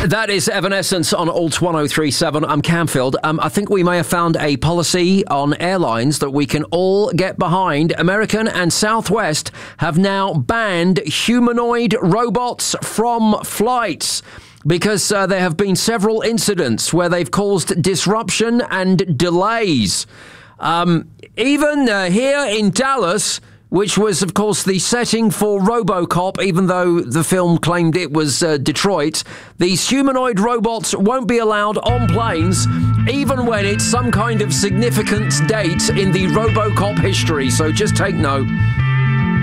That is Evanescence on Alt 1037. I'm Camfield. I think we may have found a policy on airlines that we can all get behind. American and Southwest have now banned humanoid robots from flights because there have been several incidents where they've caused disruption and delays. Even here in Dallas, which was, of course, the setting for RoboCop, even though the film claimed it was Detroit, these humanoid robots won't be allowed on planes, even when it's some kind of significant date in the RoboCop history. So just take note.